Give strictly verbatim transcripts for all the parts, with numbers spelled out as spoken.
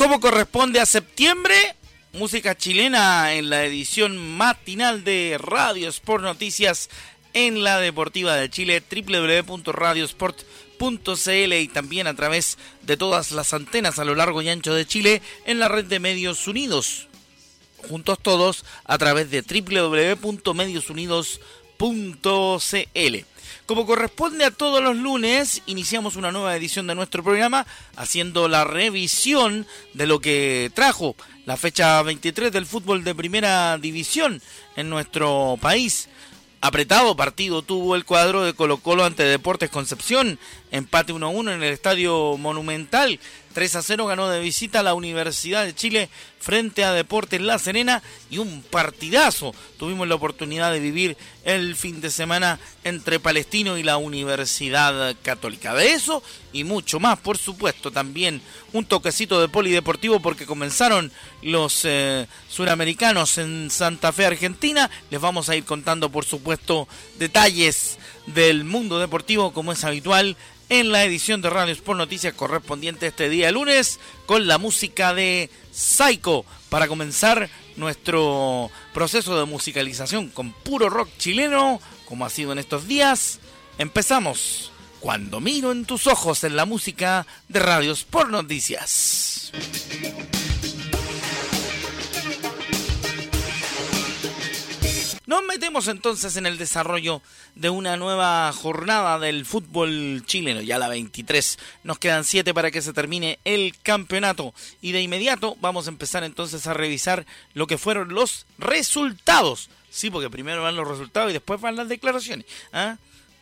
como corresponde a septiembre, música chilena en la edición matinal de Radio Sport Noticias en la Deportiva de Chile, doble u doble u doble u punto radio sport punto c l, y también a través de todas las antenas a lo largo y ancho de Chile en la red de Medios Unidos. Juntos todos a través de doble u doble u doble u punto medios unidos punto c l. Como corresponde a todos los lunes, iniciamos una nueva edición de nuestro programa haciendo la revisión de lo que trajo la fecha veintitrés del fútbol de primera división en nuestro país. Apretado partido tuvo el cuadro de Colo-Colo ante Deportes Concepción, empate uno a uno en el Estadio Monumental. tres a cero ganó de visita a la Universidad de Chile frente a Deportes La Serena, y un partidazo tuvimos la oportunidad de vivir el fin de semana entre Palestino y la Universidad Católica. De eso y mucho más, por supuesto, también un toquecito de polideportivo porque comenzaron los eh, suramericanos en Santa Fe, Argentina. Les vamos a ir contando, por supuesto, detalles del mundo deportivo como es habitual en la edición de Radio Sport Noticias correspondiente este día lunes, con la música de Psycho para comenzar nuestro proceso de musicalización con puro rock chileno, como ha sido en estos días. Empezamos Cuando miro en tus ojos en la música de Radio Sport Noticias. Nos metemos entonces en el desarrollo de una nueva jornada del fútbol chileno, ya la veintitrés. Nos quedan siete para que se termine el campeonato y de inmediato vamos a empezar entonces a revisar lo que fueron los resultados. Sí, porque primero van los resultados y después van las declaraciones. ¿Ah?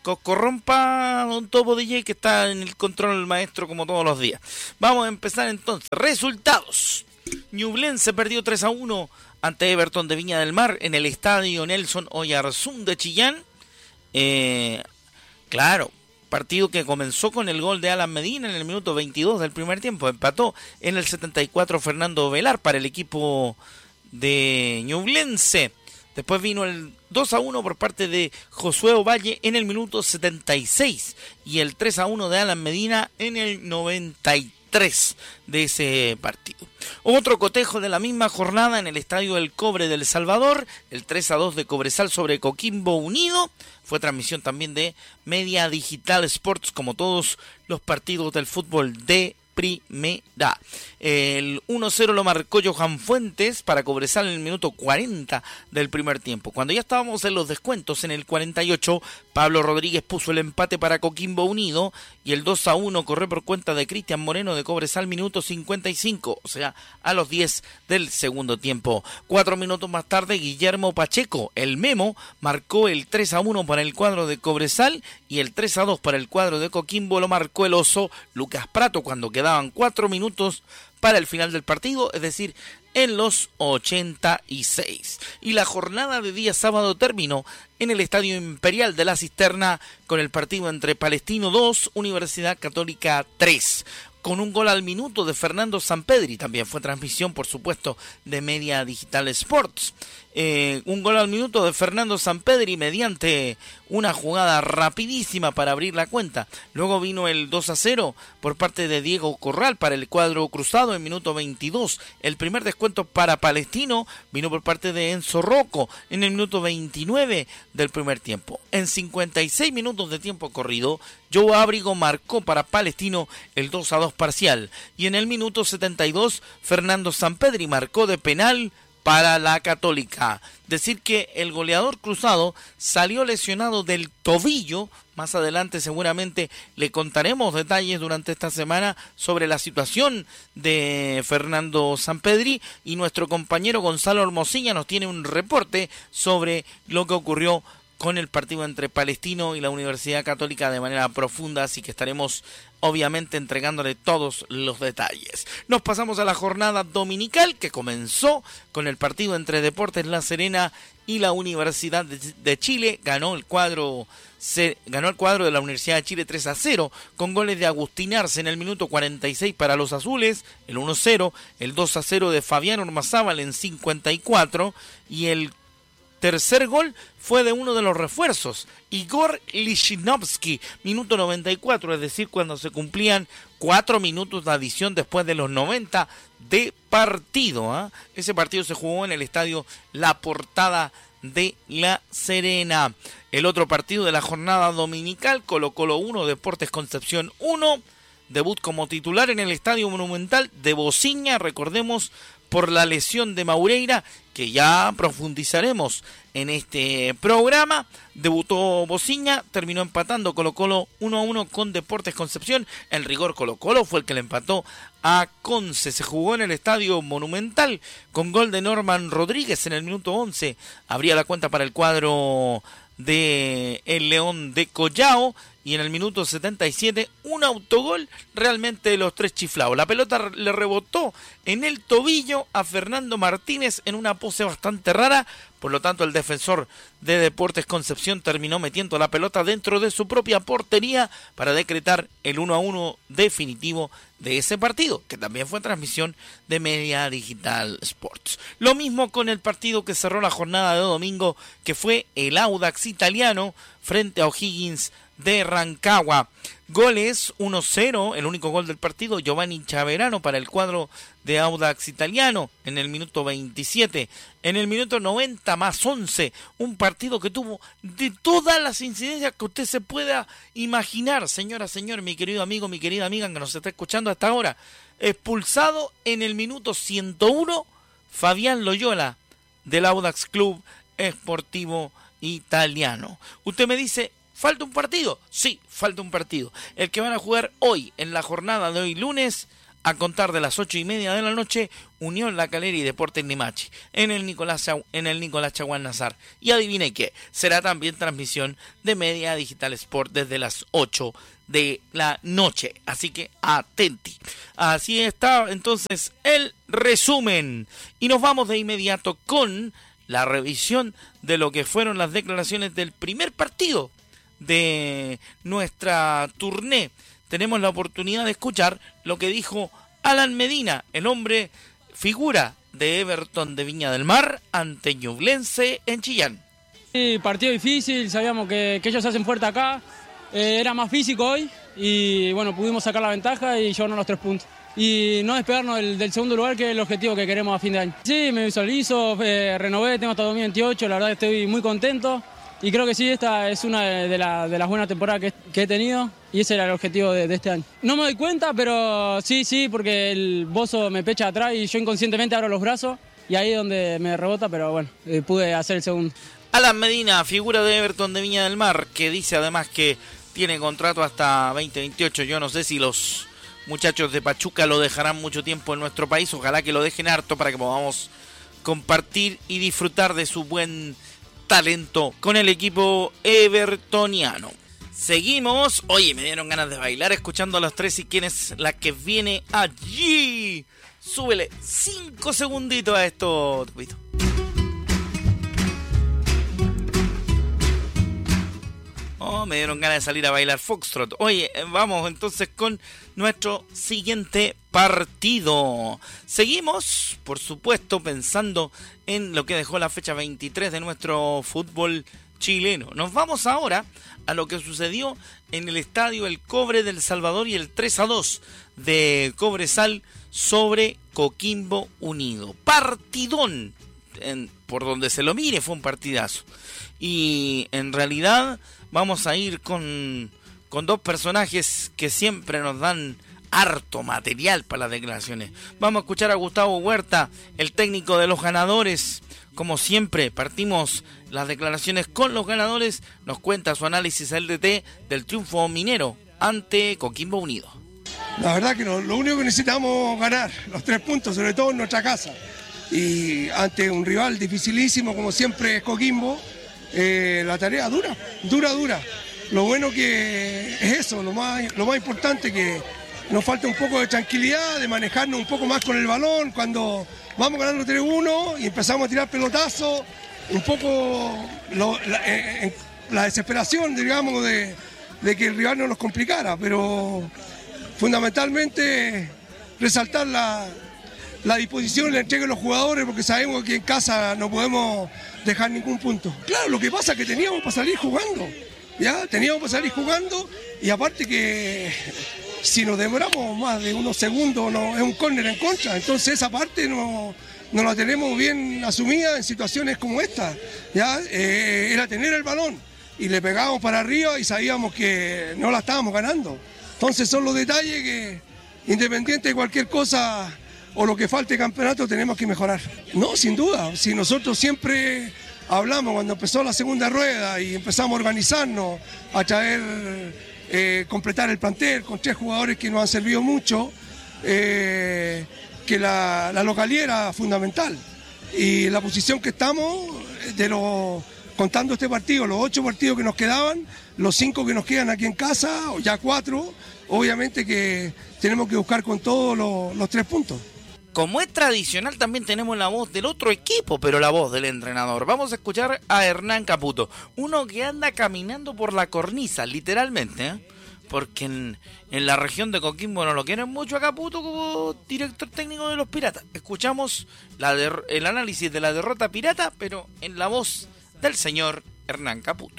Corrompa Don Topo D J, que está en el control maestro como todos los días. Vamos a empezar entonces. Resultados. Ñublense perdió tres a uno ante Everton de Viña del Mar en el estadio Nelson Oyarzún de Chillán. Eh, claro, partido que comenzó con el gol de Alan Medina en el minuto veintidós del primer tiempo. Empató en el setenta y cuatro Fernando Velar para el equipo de Ñublense. Después vino el dos a uno por parte de Josué Ovalle en el minuto setenta y seis y el tres a uno de Alan Medina en el noventa y tres de ese partido. Otro cotejo de la misma jornada en el Estadio El Cobre del Salvador, el tres a dos de Cobresal sobre Coquimbo Unido. Fue transmisión también de Media Digital Sports, como todos los partidos del fútbol de primera. El uno cero lo marcó Johan Fuentes para Cobresal en el minuto cuarenta del primer tiempo. Cuando ya estábamos en los descuentos, en el cuarenta y ocho, Pablo Rodríguez puso el empate para Coquimbo Unido y el dos a uno corrió por cuenta de Cristian Moreno de Cobresal, minuto cincuenta y cinco, o sea, a los diez del segundo tiempo. Cuatro minutos más tarde, Guillermo Pacheco, el Memo, marcó el tres a uno para el cuadro de Cobresal y el tres a dos para el cuadro de Coquimbo lo marcó el oso Lucas Prato cuando quedaban cuatro minutos para el final del partido, es decir, en los ochenta y seis. Y la jornada de día sábado terminó en el Estadio Imperial de la Cisterna con el partido entre Palestino dos, Universidad Católica tres. Con un gol al minuto de Fernando Sampedri, también fue transmisión, por supuesto, de Media Digital Sports. Eh, un gol al minuto de Fernando Sampedri mediante una jugada rapidísima para abrir la cuenta. Luego vino el dos a cero por parte de Diego Corral para el cuadro cruzado en minuto veintidós. El primer descuento para Palestino vino por parte de Enzo Rocco en el minuto veintinueve del primer tiempo. En cincuenta y seis minutos de tiempo corrido, Joe Ábrigo marcó para Palestino el dos a dos parcial. Y en el minuto setenta y dos, Fernando Sampedri marcó de penal para la Católica. Decir que el goleador cruzado salió lesionado del tobillo. Más adelante seguramente le contaremos detalles durante esta semana sobre la situación de Fernando Sampedri, y nuestro compañero Gonzalo Hermosilla nos tiene un reporte sobre lo que ocurrió con el partido entre Palestino y la Universidad Católica de manera profunda, así que estaremos obviamente entregándole todos los detalles. Nos pasamos a la jornada dominical que comenzó con el partido entre Deportes La Serena y la Universidad de Chile. Ganó el cuadro se, ganó el cuadro de la Universidad de Chile tres a cero con goles de Agustín Arce en el minuto cuarenta y seis para los azules, el uno cero, el dos a cero de Fabián Ormazábal en cincuenta y cuatro y el tercer gol fue de uno de los refuerzos, Igor Lichnowsky, minuto noventa y cuatro, es decir, cuando se cumplían cuatro minutos de adición después de los noventa de partido. ¿eh? Ese partido se jugó en el estadio La Portada de La Serena. El otro partido de la jornada dominical, Colo-Colo uno, Deportes Concepción uno, debut como titular en el Estadio Monumental de Bociña, recordemos, por la lesión de Maureira, que ya profundizaremos en este programa. Debutó Bociña, terminó empatando Colo-Colo uno a uno con Deportes Concepción. En rigor, Colo-Colo fue el que le empató a Conce. Se jugó en el Estadio Monumental con gol de Norman Rodríguez en el minuto once. Abría la cuenta para el cuadro de el León de Collao. Y en el minuto setenta y siete, un autogol realmente de los tres chiflados. La pelota le rebotó en el tobillo a Fernando Martínez en una pose bastante rara. Por lo tanto, el defensor de Deportes Concepción terminó metiendo la pelota dentro de su propia portería para decretar el uno a uno definitivo de ese partido, que también fue transmisión de Media Digital Sports. Lo mismo con el partido que cerró la jornada de domingo, que fue el Audax Italiano frente a O'Higgins de Rancagua. Goles uno cero, el único gol del partido, Giovanni Chaverano para el cuadro de Audax Italiano en el minuto veintisiete. En el minuto noventa más once, un partido que tuvo de todas las incidencias que usted se pueda imaginar, señora, señor, mi querido amigo, mi querida amiga que nos está escuchando hasta ahora. Expulsado en el minuto ciento uno, Fabián Loyola del Audax Club Esportivo Italiano. Usted me dice, ¿falta un partido? Sí, falta un partido. El que van a jugar hoy, en la jornada de hoy lunes, a contar de las ocho y media de la noche, Unión La Calera y Deportes Limache, en el Nicolás, en el Nicolás Chaguán Nazar. Y adivine qué, será también transmisión de Media Digital Sport desde las ocho de la noche. Así que atenti. Así está entonces el resumen. Y nos vamos de inmediato con la revisión de lo que fueron las declaraciones del primer partido de nuestra tournée. Tenemos la oportunidad de escuchar lo que dijo Alan Medina, el hombre figura de Everton de Viña del Mar ante Ñublense en Chillán. Sí, partido difícil, sabíamos que, que ellos se hacen fuerte acá, eh, era más físico hoy y bueno, pudimos sacar la ventaja y llevarnos los tres puntos. Y no despegarnos del, del segundo lugar, que es el objetivo que queremos a fin de año. Sí, me visualizo, eh, renové, tengo hasta dos mil veintiocho, la verdad que estoy muy contento. Y creo que sí, esta es una de, la, de las buenas temporadas que, que he tenido y ese era el objetivo de, de este año. No me doy cuenta, pero sí, sí, porque el bozo me pecha atrás y yo inconscientemente abro los brazos y ahí es donde me rebota, pero bueno, eh, pude hacer el segundo. Alan Medina, figura de Everton de Viña del Mar, que dice además que tiene contrato hasta veinte veintiocho. Yo no sé si los muchachos de Pachuca lo dejarán mucho tiempo en nuestro país, ojalá que lo dejen harto para que podamos compartir y disfrutar de su buen talento con el equipo evertoniano. Seguimos. Oye, me dieron ganas de bailar escuchando a los tres y quién es la que viene allí. Súbele cinco segunditos a esto, Tupito. Oh, me dieron ganas de salir a bailar foxtrot. Oye, vamos entonces con nuestro siguiente partido. Seguimos, por supuesto, pensando en lo que dejó la fecha veintitrés de nuestro fútbol chileno. Nos vamos ahora a lo que sucedió en el estadio El Cobre del Salvador y el tres a dos de Cobresal sobre Coquimbo Unido. Partidón, en, por donde se lo mire, fue un partidazo. Y en realidad vamos a ir con, con dos personajes que siempre nos dan harto material para las declaraciones. Vamos a escuchar a Gustavo Huerta, el técnico de los ganadores. Como siempre, partimos las declaraciones con los ganadores. Nos cuenta su análisis L D T del triunfo minero ante Coquimbo Unido. La verdad que no, lo único que necesitamos es ganar los tres puntos, sobre todo en nuestra casa. Y ante un rival dificilísimo como siempre es Coquimbo, eh, la tarea dura, dura, dura. Lo bueno que es eso, lo más, lo más importante, que nos falta un poco de tranquilidad, de manejarnos un poco más con el balón cuando vamos ganando tres uno y empezamos a tirar pelotazos, un poco lo, la, eh, la desesperación, digamos, de, de que el rival no nos complicara, pero fundamentalmente resaltar la, la disposición la entreguen los jugadores, porque sabemos que en casa no podemos dejar ningún punto. Claro, lo que pasa es que teníamos para salir jugando, ya, teníamos para salir jugando, y aparte que si nos demoramos más de unos segundos, no, es un córner en contra, entonces esa parte no, no la tenemos bien asumida en situaciones como esta, ya, eh, era tener el balón, y le pegábamos para arriba y sabíamos que no la estábamos ganando. Entonces son los detalles que, independiente de cualquier cosa o lo que falte campeonato, tenemos que mejorar. No, sin duda, si nosotros siempre hablamos cuando empezó la segunda rueda y empezamos a organizarnos, a traer, eh, completar el plantel con tres jugadores que nos han servido mucho, eh, que la, la localidad era fundamental. Y la posición que estamos, de los, contando este partido, los ocho partidos que nos quedaban, los cinco que nos quedan aquí en casa, o ya cuatro, obviamente que tenemos que buscar con todos los, los tres puntos. Como es tradicional, también tenemos la voz del otro equipo, pero la voz del entrenador. Vamos a escuchar a Hernán Caputo, uno que anda caminando por la cornisa, literalmente, ¿eh? Porque en, en la región de Coquimbo no lo quieren mucho a Caputo como director técnico de los Piratas. Escuchamos la de, el análisis de la derrota pirata, pero en la voz del señor Hernán Caputo.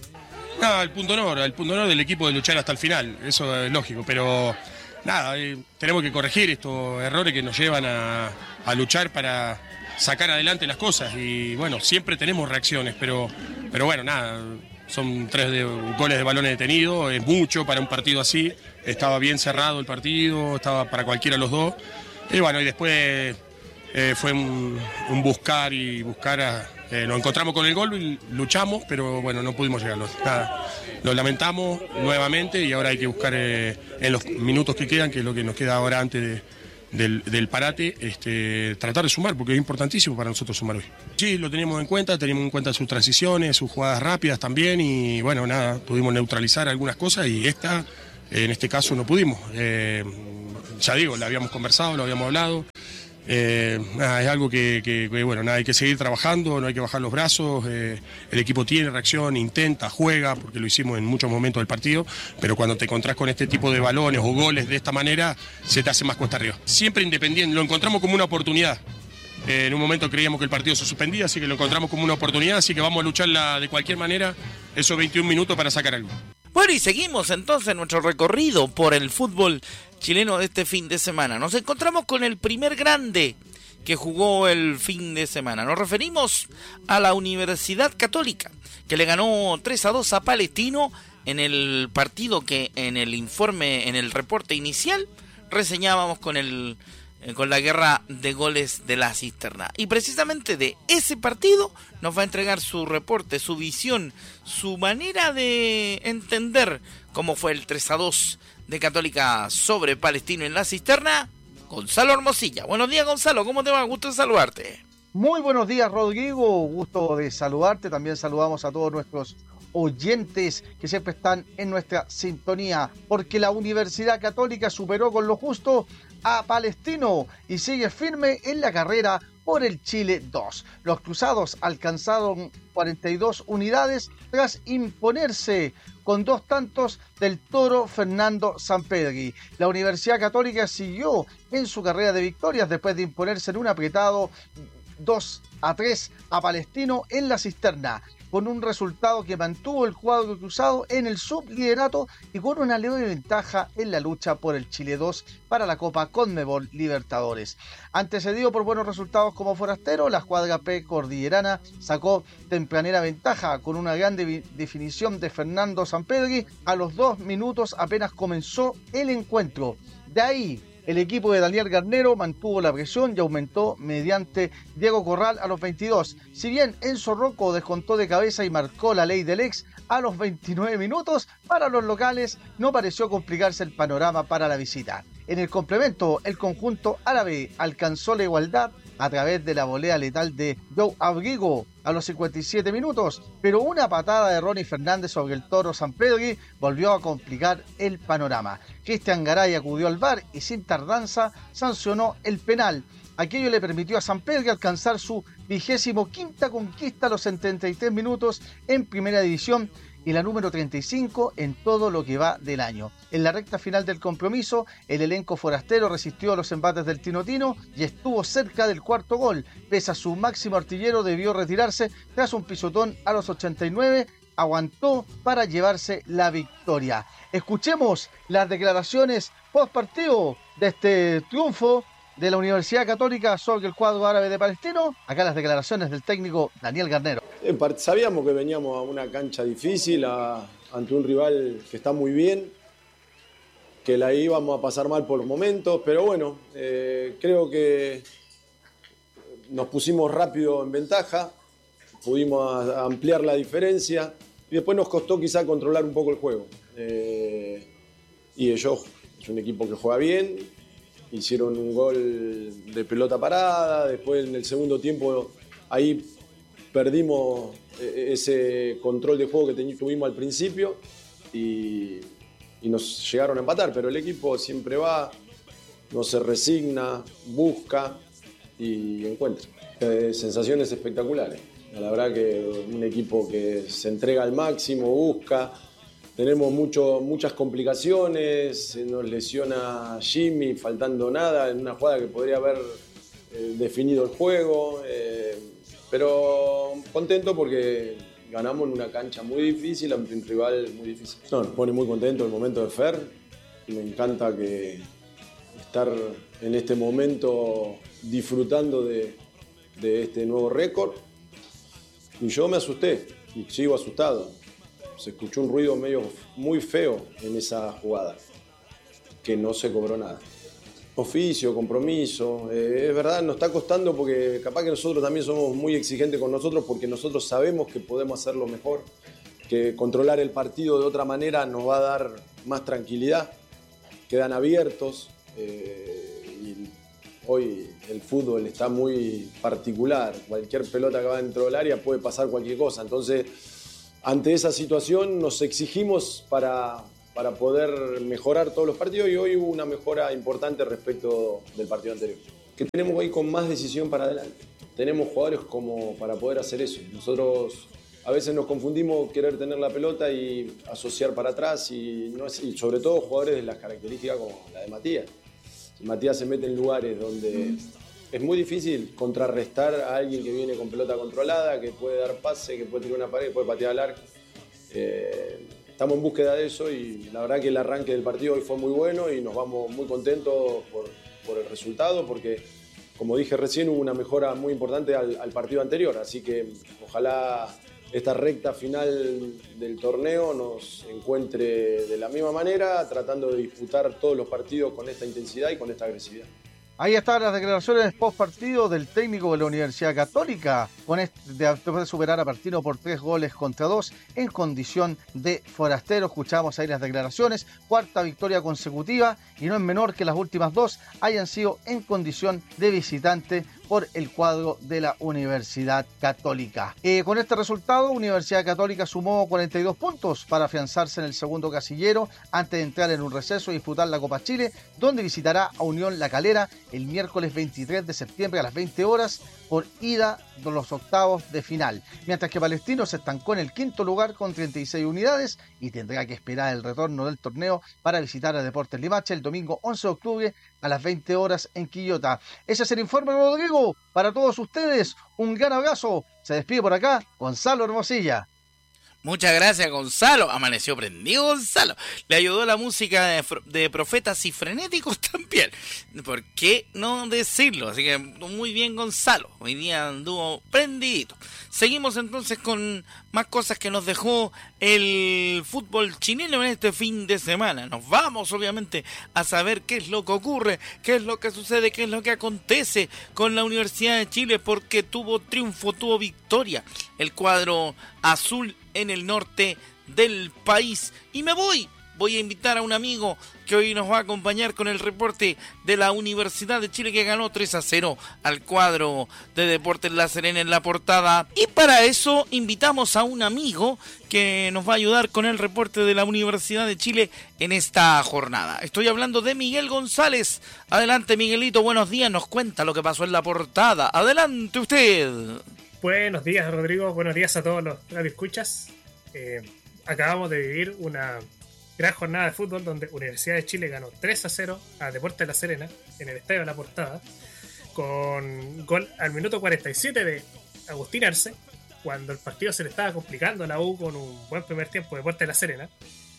No, el punto honor, el punto honor del equipo de luchar hasta el final, eso es lógico, pero nada, eh, tenemos que corregir estos errores que nos llevan a, a luchar para sacar adelante las cosas, y bueno, siempre tenemos reacciones, pero, pero bueno, nada, son tres de, goles de balones detenidos, es mucho para un partido así, estaba bien cerrado el partido, estaba para cualquiera de los dos, y bueno, y después eh, fue un, un buscar y buscar a... Eh, nos encontramos con el gol y luchamos, pero bueno, no pudimos llegarlo. Nada, lo lamentamos nuevamente y ahora hay que buscar eh, en los minutos que quedan, que es lo que nos queda ahora antes de, del, del parate, este, tratar de sumar, porque es importantísimo para nosotros sumar hoy. Sí, lo teníamos en cuenta, teníamos en cuenta sus transiciones, sus jugadas rápidas también, y bueno, nada, pudimos neutralizar algunas cosas y esta, en este caso, no pudimos. Eh, ya digo, lo habíamos conversado, lo habíamos hablado. Eh, nada, es algo que, que, que bueno, nada, hay que seguir trabajando, no hay que bajar los brazos, eh, el equipo tiene reacción, intenta, juega, porque lo hicimos en muchos momentos del partido, pero cuando te encontrás con este tipo de balones o goles de esta manera, se te hace más cuesta arriba. Siempre independiente, lo encontramos como una oportunidad. Eh, en un momento creíamos que el partido se suspendía, así que lo encontramos como una oportunidad, así que vamos a lucharla de cualquier manera, esos veintiún minutos para sacar algo. Bueno, y seguimos entonces nuestro recorrido por el fútbol chileno de este fin de semana. Nos encontramos con el primer grande que jugó el fin de semana. Nos referimos a la Universidad Católica, que le ganó tres a dos a Palestino en el partido que en el informe, en el reporte inicial, reseñábamos con el con la guerra de goles de la cisterna. Y precisamente de ese partido nos va a entregar su reporte, su visión, su manera de entender cómo fue el tres a dos de Católica sobre Palestino en la cisterna, Gonzalo Hermosilla. Buenos días, Gonzalo, ¿cómo te va? Gusto de saludarte. Muy buenos días, Rodrigo, gusto de saludarte. También saludamos a todos nuestros oyentes que siempre están en nuestra sintonía, porque la Universidad Católica superó con lo justo a Palestino y sigue firme en la carrera por el Chile dos. Los cruzados alcanzaron cuarenta y dos unidades tras imponerse con dos tantos del Toro Fernando Sampedri. La Universidad Católica siguió en su carrera de victorias después de imponerse en un apretado dos a tres a Palestino en la cisterna, con un resultado que mantuvo el cuadro cruzado en el subliderato y con una leve ventaja en la lucha por el Chile dos para la Copa Conmebol Libertadores. Antecedido por buenos resultados como forastero, la escuadra P cordillerana sacó tempranera ventaja con una gran de- definición de Fernando Sampedri a los dos minutos apenas comenzó el encuentro. De ahí, el equipo de Daniel Garnero mantuvo la presión y aumentó mediante Diego Corral a los veintidós. Si bien Enzo Rocco descontó de cabeza y marcó la ley del ex a los veintinueve minutos, para los locales no pareció complicarse el panorama para la visita. En el complemento, el conjunto árabe alcanzó la igualdad a través de la volea letal de Joe Abrigo a los cincuenta y siete minutos, pero una patada de Ronnie Fernández sobre el Toro Sampedri volvió a complicar el panorama. Cristian Garay acudió al V A R y sin tardanza sancionó el penal. Aquello le permitió a Sampedri alcanzar su vigésimo quinta conquista a los setenta y tres minutos en Primera División y la número treinta y cinco en todo lo que va del año. En la recta final del compromiso, el elenco forastero resistió a los embates del Tino Tino y estuvo cerca del cuarto gol, pese a su máximo artillero debió retirarse tras un pisotón a los ochenta y nueve, aguantó para llevarse la victoria. Escuchemos las declaraciones post partido de este triunfo de la Universidad Católica sobre el cuadro árabe de Palestino. Acá las declaraciones del técnico Daniel Garnero. Sabíamos que veníamos a una cancha difícil, a, ante un rival que está muy bien, que la íbamos a pasar mal por momentos, pero bueno, eh, creo que nos pusimos rápido en ventaja, pudimos ampliar la diferencia y después nos costó quizá controlar un poco el juego. Eh, y ellos es un equipo que juega bien. Hicieron un gol de pelota parada, después en el segundo tiempo ahí perdimos ese control de juego que tuvimos al principio y, y nos llegaron a empatar, pero el equipo siempre va, no se resigna, busca y encuentra. Eh, sensaciones espectaculares, la verdad que un equipo que se entrega al máximo, busca. Tenemos mucho, muchas complicaciones, se nos lesiona Jimmy faltando nada en una jugada que podría haber eh, definido el juego, eh, pero contento porque ganamos en una cancha muy difícil, ante un rival muy difícil. No, nos pone muy contento el momento de Fer, me encanta que estar en este momento disfrutando de, de este nuevo récord y yo me asusté y sigo asustado. Se escuchó un ruido medio muy feo en esa jugada, que no se cobró nada. Oficio, compromiso, eh, es verdad, nos está costando porque capaz que nosotros también somos muy exigentes con nosotros porque nosotros sabemos que podemos hacerlo mejor, que controlar el partido de otra manera nos va a dar más tranquilidad, quedan abiertos eh, y hoy el fútbol está muy particular, cualquier pelota que va dentro del área puede pasar cualquier cosa, entonces ante esa situación nos exigimos para, para poder mejorar todos los partidos y hoy hubo una mejora importante respecto del partido anterior. Que tenemos hoy con más decisión para adelante. Tenemos jugadores como para poder hacer eso. Nosotros a veces nos confundimos querer tener la pelota y asociar para atrás y, no es, y sobre todo jugadores de las características como la de Matías. Si Matías se mete en lugares donde es muy difícil contrarrestar a alguien que viene con pelota controlada, que puede dar pase, que puede tirar una pared, que puede patear al arco. Eh, estamos en búsqueda de eso y la verdad que el arranque del partido hoy fue muy bueno y nos vamos muy contentos por, por el resultado porque, como dije recién, hubo una mejora muy importante al, al partido anterior. Así que ojalá esta recta final del torneo nos encuentre de la misma manera, tratando de disputar todos los partidos con esta intensidad y con esta agresividad. Ahí están las declaraciones post partido del técnico de la Universidad Católica, con este, después de superar a Palestino por tres goles contra dos en condición de forastero. Escuchamos ahí las declaraciones, cuarta victoria consecutiva y no es menor que las últimas dos hayan sido en condición de visitante por el cuadro de la Universidad Católica. Eh, con este resultado, Universidad Católica sumó cuarenta y dos puntos para afianzarse en el segundo casillero antes de entrar en un receso y disputar la Copa Chile, donde visitará a Unión La Calera el miércoles veintitrés de septiembre a las veinte horas por ida de los octavos de final. Mientras que Palestino se estancó en el quinto lugar con treinta y seis unidades y tendrá que esperar el retorno del torneo para visitar a Deportes Limache el domingo once de octubre a las veinte horas en Quillota. Ese es el informe, Rodrigo. Para todos ustedes, un gran abrazo. Se despide por acá Gonzalo Hermosilla. Muchas gracias, Gonzalo. Amaneció prendido, Gonzalo. Le ayudó la música de, de Profetas y Frenéticos también. ¿Por qué no decirlo? Así que muy bien, Gonzalo. Hoy día anduvo prendidito. Seguimos entonces con más cosas que nos dejó el fútbol chileno en este fin de semana. Nos vamos, obviamente, a saber qué es lo que ocurre, qué es lo que sucede, qué es lo que acontece con la Universidad de Chile, porque tuvo triunfo, tuvo victoria el cuadro azul en el norte del país. Y me voy, voy a invitar a un amigo que hoy nos va a acompañar con el reporte de la Universidad de Chile, que ganó tres a cero al cuadro de Deportes La Serena en la Portada. Y para eso invitamos a un amigo que nos va a ayudar con el reporte de la Universidad de Chile en esta jornada. Estoy hablando de Miguel González. Adelante, Miguelito, buenos días, nos cuenta lo que pasó en la Portada. Adelante usted. Buenos días, Rodrigo. Buenos días a todos los radioescuchas. Eh, acabamos de vivir una gran jornada de fútbol donde Universidad de Chile ganó tres a cero a Deportes de La Serena en el Estadio de La Portada, con gol al minuto cuarenta y siete de Agustín Arce, cuando el partido se le estaba complicando a la U con un buen primer tiempo de Deportes de La Serena,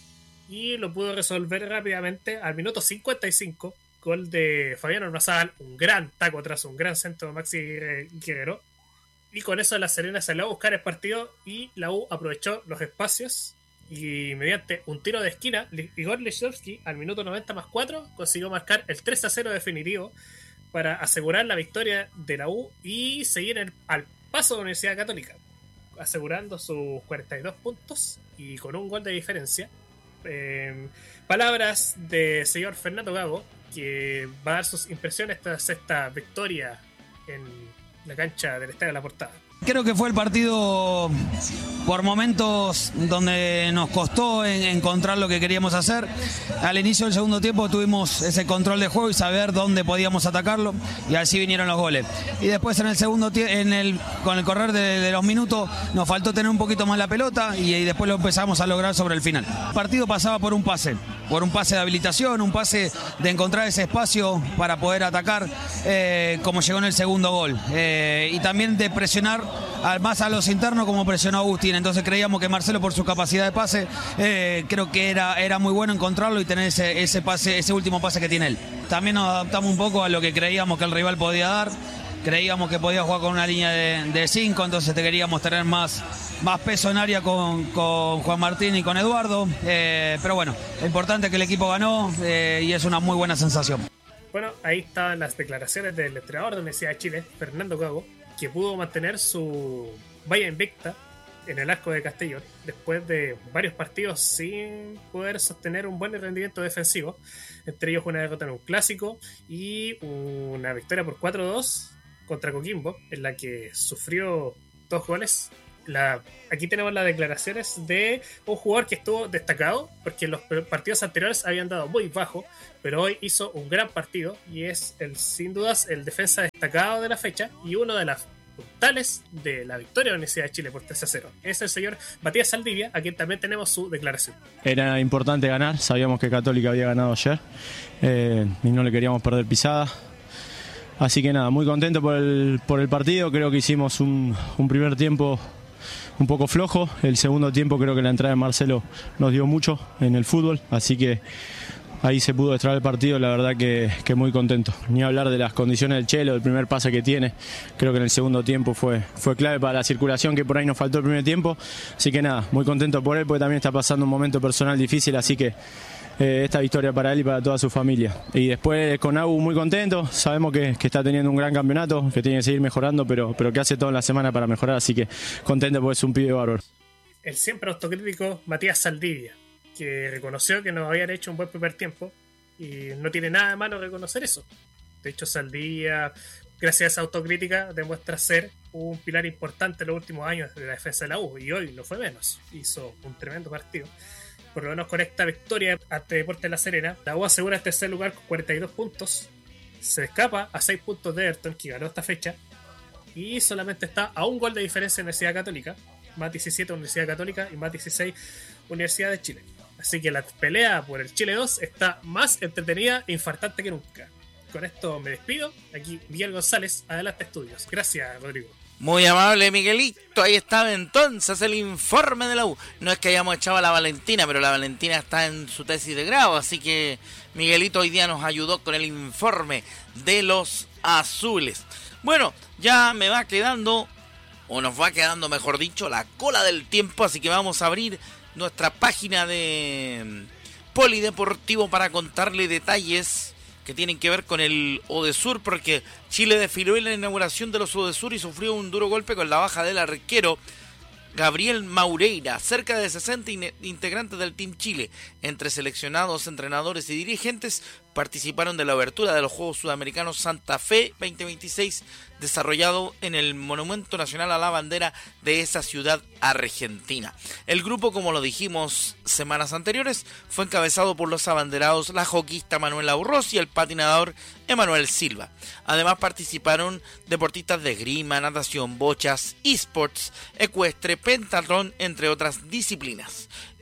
y lo pudo resolver rápidamente al minuto cincuenta y cinco, gol de Fabián Ormazábal, un gran taco tras un gran centro de Maxi Guerrero, y con eso La Serena salió a buscar el partido y la U aprovechó los espacios y mediante un tiro de esquina, Igor Lechovsky al minuto noventa más cuatro consiguió marcar el tres a cero definitivo para asegurar la victoria de la U y seguir el, al paso de la Universidad Católica, asegurando sus cuarenta y dos puntos y con un gol de diferencia. Eh, palabras de señor Fernando Gago, que va a dar sus impresiones tras esta victoria en la cancha del Estadio de La Portada. Creo que fue el partido por momentos donde nos costó en encontrar lo que queríamos hacer. Al inicio del segundo tiempo tuvimos ese control de juego y saber dónde podíamos atacarlo, y así vinieron los goles. Y después en el segundo en el con el correr de, de los minutos nos faltó tener un poquito más la pelota y, y después lo empezamos a lograr sobre el final. El partido pasaba por un pase, por un pase de habilitación, un pase de encontrar ese espacio para poder atacar, eh, como llegó en el segundo gol, eh, y también de presionar más a los internos como presionó Agustín. Entonces creíamos que Marcelo, por su capacidad de pase, eh, creo que era, era muy bueno encontrarlo y tener ese, ese pase, ese último pase que tiene él. También nos adaptamos un poco a lo que creíamos que el rival podía dar. Creíamos que podía jugar con una línea de cinco, entonces te queríamos tener más, más peso en área con, con Juan Martín y con Eduardo, eh, pero bueno, lo importante es que el equipo ganó, eh, y es una muy buena sensación. Bueno, ahí estaban las declaraciones del entrenador de la Universidad de Chile, Fernando Gago, que pudo mantener su valla invicta en el arco de Castellón después de varios partidos sin poder sostener un buen rendimiento defensivo, entre ellos una derrota en un clásico y una victoria por cuatro a dos contra Coquimbo, en la que sufrió dos goles. La, aquí tenemos las declaraciones de un jugador que estuvo destacado, porque en los partidos anteriores habían dado muy bajo, pero hoy hizo un gran partido y es el, sin dudas el defensa destacado de la fecha y uno de las puntales de la victoria de la Universidad de Chile por tres a cero. Es el señor Matías Saldivia, a quien también tenemos su declaración. Era importante ganar, sabíamos que Católica había ganado ayer, eh, y no le queríamos perder pisada. Así que nada, muy contento por el, por el partido. Creo que hicimos un, un primer tiempo un poco flojo. El segundo tiempo creo que la entrada de Marcelo nos dio mucho en el fútbol, así que ahí se pudo extraer el partido. La verdad que, que muy contento. Ni hablar de las condiciones del Chelo, del primer pase que tiene. Creo que en el segundo tiempo fue, fue clave para la circulación, que por ahí nos faltó el primer tiempo. Así que nada, muy contento por él, porque también está pasando un momento personal difícil, así que Eh, esta victoria para él y para toda su familia. Y después con Agu muy contento, sabemos que, que está teniendo un gran campeonato, que tiene que seguir mejorando, pero, pero que hace todo en la semana para mejorar, así que contento porque es un pibe bárbaro. El siempre autocrítico Matías Saldivia, que reconoció que nos habían hecho un buen primer tiempo y no tiene nada de malo reconocer eso. De hecho, Saldivia, gracias a esa autocrítica, demuestra ser un pilar importante en los últimos años de la defensa de la U, y hoy no fue menos, hizo un tremendo partido. Por lo menos con esta victoria ante Deportes de La Serena, la U asegura el tercer lugar con cuarenta y dos puntos, se escapa a seis puntos de Everton, que ganó esta fecha, y solamente está a un gol de diferencia de Universidad Católica, más diecisiete Universidad Católica y más dieciséis Universidad de Chile. Así que la pelea por el Chile dos está más entretenida e infartante que nunca. Con esto me despido. Aquí Miguel González, Adelante Estudios. Gracias, Rodrigo. Muy amable, Miguelito. Ahí estaba entonces el informe de la U. No es que hayamos echado a la Valentina, pero la Valentina está en su tesis de grado, así que Miguelito hoy día nos ayudó con el informe de los azules. Bueno, ya me va quedando, o nos va quedando mejor dicho, la cola del tiempo, así que vamos a abrir nuestra página de Polideportivo para contarle detalles que tienen que ver con el Odesur, porque Chile desfiló en la inauguración de los Odesur y sufrió un duro golpe con la baja del arquero Gabriel Maureira. Cerca de sesenta in- integrantes del Team Chile, entre seleccionados, entrenadores y dirigentes, participaron de la abertura de los Juegos Sudamericanos Santa Fe veinte veintiséis, desarrollado en el Monumento Nacional a la Bandera de esa ciudad argentina. El grupo, como lo dijimos semanas anteriores, fue encabezado por los abanderados, la joquista Manuela Urroz y el patinador Emanuel Silva. Además participaron deportistas de esgrima, natación, bochas, esports, ecuestre, pentatlón, entre otras disciplinas.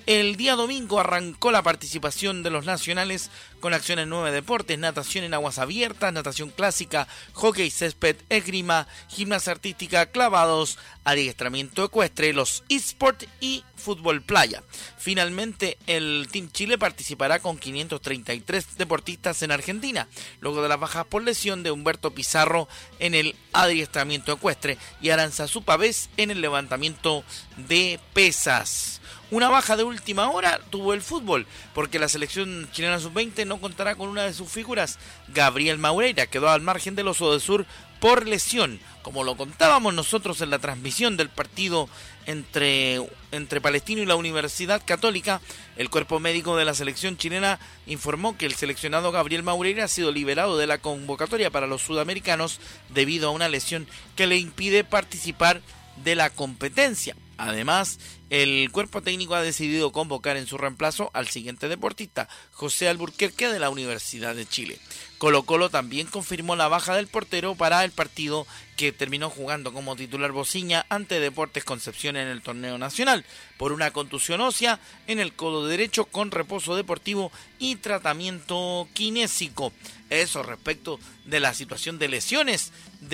El día domingo arrancó la participación de los nacionales con acciones en nueve deportes: natación en aguas abiertas, natación clásica, hockey césped, esgrima, gimnasia artística, clavados, adiestramiento ecuestre, los eSports y fútbol playa. Finalmente, el Team Chile participará con quinientos treinta y tres deportistas en Argentina, luego de las bajas por lesión de Humberto Pizarro en el adiestramiento ecuestre y Aranzazú Pavés en el levantamiento de pesas. Una baja de última hora tuvo el fútbol, porque la selección chilena sub veinte no contará con una de sus figuras. Gabriel Maureira quedó al margen del Oso de Sur por lesión. Como lo contábamos nosotros en la transmisión del partido entre, entre Palestino y la Universidad Católica, el cuerpo médico de la selección chilena informó que el seleccionado Gabriel Maureira ha sido liberado de la convocatoria para los sudamericanos debido a una lesión que le impide participar de la competencia. Además, el cuerpo técnico ha decidido convocar en su reemplazo al siguiente deportista, José Alburquerque de la Universidad de Chile. Colo-Colo también confirmó la baja del portero para el partido que terminó jugando como titular Bociña ante Deportes Concepción en el torneo nacional, por una contusión ósea en el codo derecho con reposo deportivo y tratamiento kinésico. Eso respecto de la situación de lesiones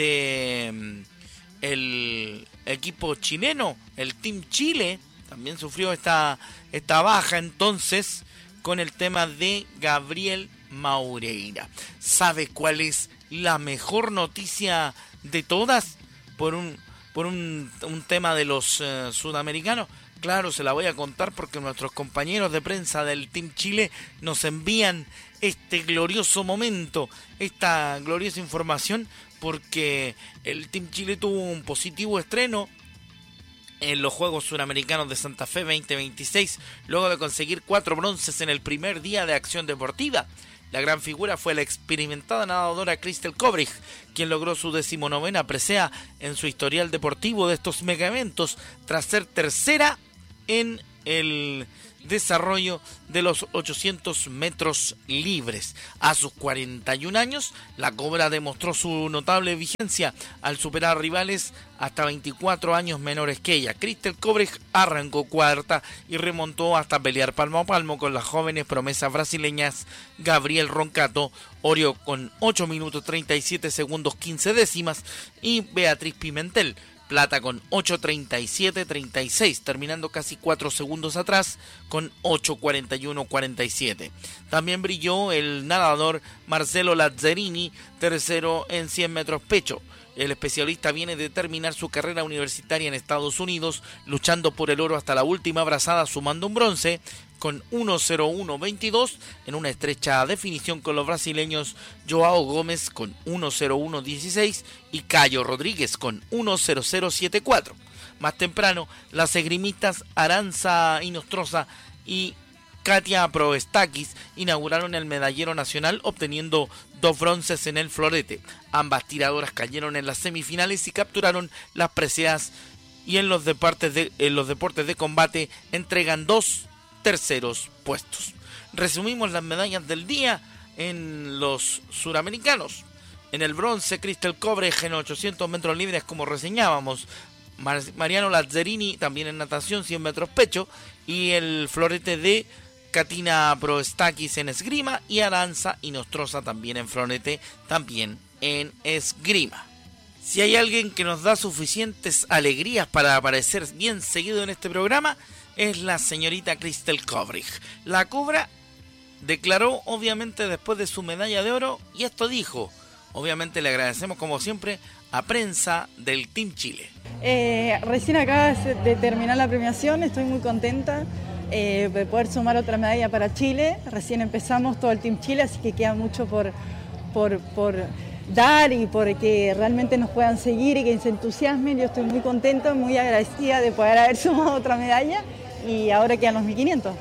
de el equipo chileno. El Team Chile también sufrió esta, esta baja entonces con el tema de Gabriel Maureira. ¿Sabe cuál es la mejor noticia de todas? Por un, por un, un tema de los uh, sudamericanos. Claro, se la voy a contar porque nuestros compañeros de prensa del Team Chile nos envían este glorioso momento, esta gloriosa información, porque el Team Chile tuvo un positivo estreno en los Juegos Suramericanos de Santa Fe veinte veintiséis, luego de conseguir cuatro bronces en el primer día de acción deportiva. La gran figura fue la experimentada nadadora Christel Kobrich, quien logró su decimonovena presea en su historial deportivo de estos mega eventos, tras ser tercera en el desarrollo de los ochocientos metros libres. A sus cuarenta y un años, la Cobra demostró su notable vigencia al superar rivales hasta veinticuatro años menores que ella. Christel Kobrich arrancó cuarta y remontó hasta pelear palmo a palmo con las jóvenes promesas brasileñas Gabriel Roncato Orio con ocho minutos treinta y siete segundos quince décimas y Beatriz Pimentel plata con ocho treinta y siete treinta y seis, terminando casi cuatro segundos atrás con ocho cuarenta y uno cuarenta y siete. También brilló el nadador Marcelo Lazzarini, tercero en cien metros pecho. El especialista viene de terminar su carrera universitaria en Estados Unidos, luchando por el oro hasta la última brazada, sumando un bronce con uno cero uno veintidós en una estrecha definición con los brasileños Joao Gómez con uno cero uno dieciséis y Cayo Rodríguez con uno cero cero setenta y cuatro. Más temprano, las esgrimistas Aranza Inostroza y Katia Proestakis inauguraron el medallero nacional obteniendo dos bronces en el florete. Ambas tiradoras cayeron en las semifinales y capturaron las preseas, y en los deportes de, en los deportes de combate entregan dos terceros puestos. Resumimos las medallas del día en los suramericanos. En el bronce, Christel Kobrich en ochocientos metros libres, como reseñábamos. Mar- Mariano Lazzarini también en natación, cien metros pecho. Y el florete de Katina Proestakis en esgrima y Aranza Inostroza también en florete, también en esgrima. Si hay alguien que nos da suficientes alegrías para aparecer bien seguido en este programa, es la señorita Christel Kobrich. La Cobra declaró obviamente después de su medalla de oro y esto dijo. Obviamente le agradecemos como siempre a prensa del Team Chile. Eh, recién acaba de terminar la premiación, estoy muy contenta eh, de poder sumar otra medalla para Chile. Recién empezamos todo el Team Chile, así que queda mucho por, por, por dar y por que realmente nos puedan seguir y que se entusiasmen. Yo estoy muy contenta, muy agradecida de poder haber sumado otra medalla y ahora quedan los mil quinientos.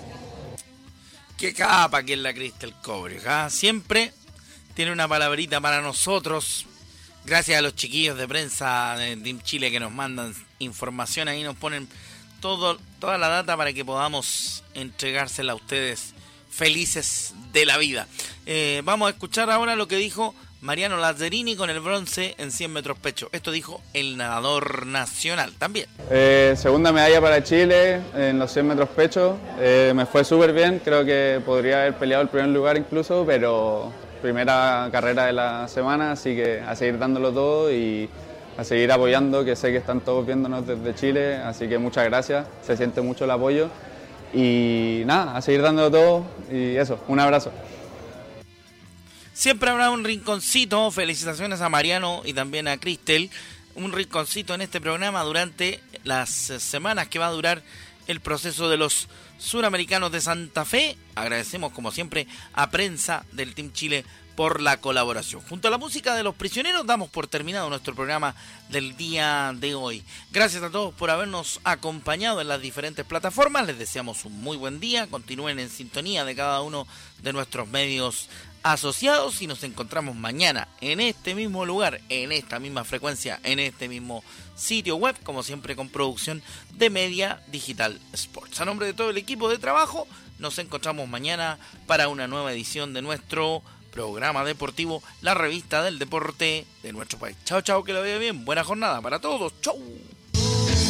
Qué capa que es la Christel Kobrich, ¿eh? Siempre tiene una palabrita para nosotros. Gracias a los chiquillos de prensa de Team Chile que nos mandan información, ahí nos ponen todo, toda la data para que podamos entregársela a ustedes felices de la vida. Eh, vamos a escuchar ahora lo que dijo Mariano Lazzarini con el bronce en cien metros pecho. Esto dijo el nadador nacional también. Eh, segunda medalla para Chile en los cien metros pecho. Eh, me fue súper bien, creo que podría haber peleado el primer lugar incluso, pero primera carrera de la semana, así que a seguir dándolo todo y a seguir apoyando, que sé que están todos viéndonos desde Chile, así que muchas gracias, se siente mucho el apoyo y nada, a seguir dándolo todo y eso, un abrazo. Siempre habrá un rinconcito, felicitaciones a Mariano y también a Cristel, un rinconcito en este programa durante las semanas que va a durar el proceso de los suramericanos de Santa Fe. Agradecemos como siempre a Prensa del Team Chile por la colaboración. Junto a la música de Los Prisioneros damos por terminado nuestro programa del día de hoy. Gracias a todos por habernos acompañado en las diferentes plataformas. Les deseamos un muy buen día. Continúen en sintonía de cada uno de nuestros medios asociados y nos encontramos mañana en este mismo lugar, en esta misma frecuencia, en este mismo sitio web, como siempre con producción de Media Digital Sports. A nombre de todo el equipo de trabajo, nos encontramos mañana para una nueva edición de nuestro programa deportivo, la revista del deporte de nuestro país. Chao, chao, que lo vea bien. Buena jornada para todos. Chau.